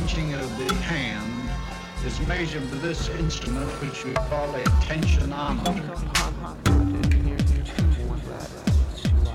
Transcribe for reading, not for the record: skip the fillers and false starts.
tension of the hand is measured with this instrument, which we call a tensionometer.